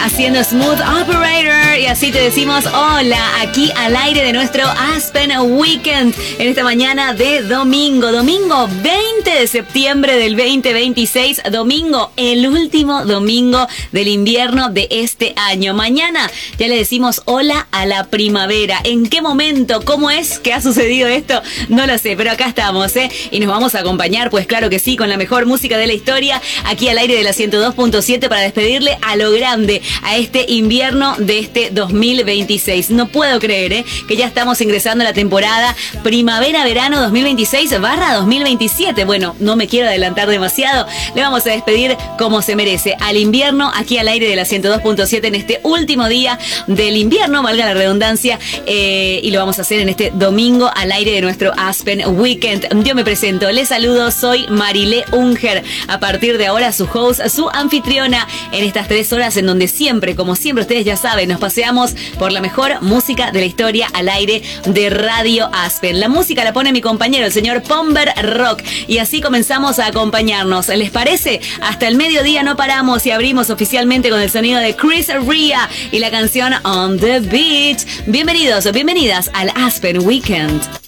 haciendo Smooth Operator, y así te decimos hola aquí al aire de nuestro Aspen Weekend en esta mañana de domingo 20 de septiembre del 2026, domingo, el último domingo del invierno de este año. Mañana ya le decimos hola a la primavera. ¿En qué momento? ¿Cómo es que ha sucedido esto? No lo sé, pero acá estamos, y nos vamos a acompañar, pues claro que sí, con la mejor música de la historia aquí al aire de la 102.7 para despedirle a lo grande a este invierno de este 2026. No puedo creer que ya estamos ingresando a la temporada primavera-verano 2026/2027. Bueno, no me quiero adelantar demasiado. Le vamos a despedir como se merece al invierno aquí al aire de la 102.7 en este último día del invierno, valga la redundancia, y lo vamos a hacer en este domingo al aire de nuestro Aspen Weekend. Yo me presento, les saludo, soy Marilé Unger. A partir de ahora su host, su anfitriona en estas 3 horas en donde siempre, como siempre ustedes ya saben, nos paseamos por la mejor música de la historia al aire de Radio Aspen. La música la pone mi compañero, el señor Pomber Rock, y así comenzamos a acompañarnos. ¿Les parece? Hasta el mediodía no paramos y abrimos oficialmente con el sonido de Chris Ria y la canción On the Beach. Bienvenidos o bienvenidas al Aspen Weekend.